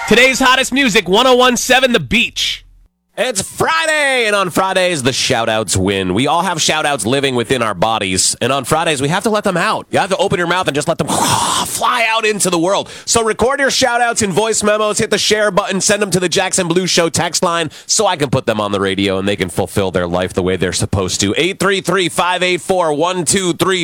Today's hottest music, 1017 The Beach. It's Friday, and on Fridays, the shout-outs win. We all have shout-outs living within our bodies, and on Fridays, we have to let them out. You have to open your mouth and just let them fly out into the world. So record your shout-outs in voice memos, hit the share button, send them to the Jackson Blue Show text line so I can put them on the radio and they can fulfill their life the way they're supposed to. 833-584-1234.